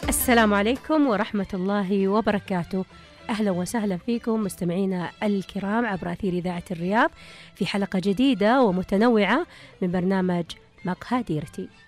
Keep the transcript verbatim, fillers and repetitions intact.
السلام عليكم ورحمة الله وبركاته. أهلا وسهلا فيكم مستمعينا الكرام عبر أثير إذاعة الرياض في حلقة جديدة ومتنوعة من برنامج مقهى ديرتي.